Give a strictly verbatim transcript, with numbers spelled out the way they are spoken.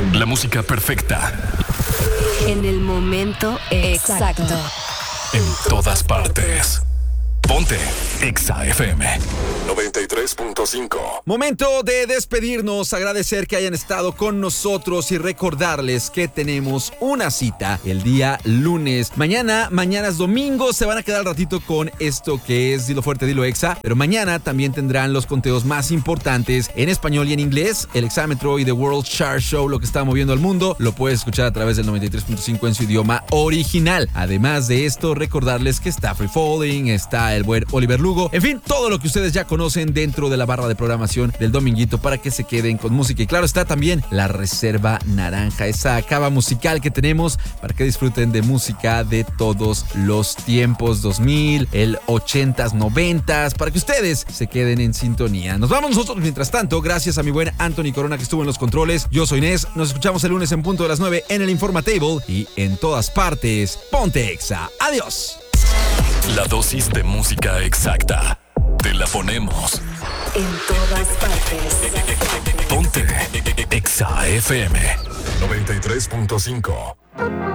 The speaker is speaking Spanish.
La música perfecta. En el momento exacto. En todas partes. Ponte Exa F M noventa y tres punto cinco. Momento de despedirnos, agradecer que hayan estado con nosotros y recordarles que tenemos una cita el día lunes. Mañana, mañana es domingo, se van a quedar al ratito con esto que es Dilo Fuerte, Dilo Exa, pero mañana también tendrán los conteos más importantes en español y en inglés. El Exámetro y The World Chart Show, lo que está moviendo al mundo, lo puedes escuchar a través del noventa y tres punto cinco en su idioma original. Además de esto, recordarles que está Free Falling, está el buen Oliver Lugo, en fin, todo lo que ustedes ya conocen dentro de la barra de programación del dominguito para que se queden con música. Y claro, está también la Reserva Naranja, esa cava musical que tenemos para que disfruten de música de todos los tiempos, dos mil, el ochentas, noventas, para que ustedes se queden en sintonía. Nos vamos nosotros mientras tanto, gracias a mi buen Anthony Corona que estuvo en los controles. Yo soy Inés, nos escuchamos el lunes en punto de las nueve en el Informatable y en todas partes. Ponte Exa. Adiós. La dosis de música exacta. Te la ponemos. En todas partes. Ponte Exa F M noventa y tres punto cinco.